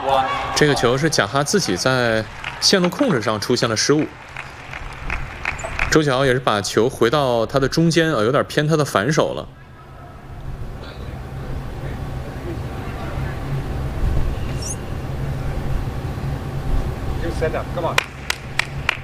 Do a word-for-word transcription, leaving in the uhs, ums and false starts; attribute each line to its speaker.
Speaker 1: 这个球是贾哈自己在线路控制上出现了失误。周晓也是把球回到他的中间啊，有点偏他的反手了。
Speaker 2: Set up, come on.